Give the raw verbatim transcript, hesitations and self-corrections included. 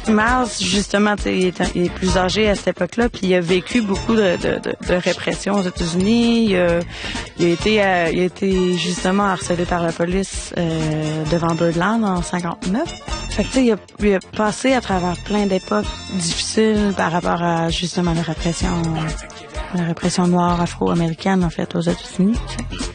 Miles, justement, il est, il est plus âgé à cette époque-là, puis il a vécu beaucoup de, de, de, de répression aux États-Unis. Il a, il a été, euh, il a été justement harcelé par la police euh, devant Birdland en cinquante-neuf. Fait que tu sais, il a, il a passé à travers plein d'époques difficiles par rapport à justement la répression, la répression noire afro-américaine en fait aux États-Unis.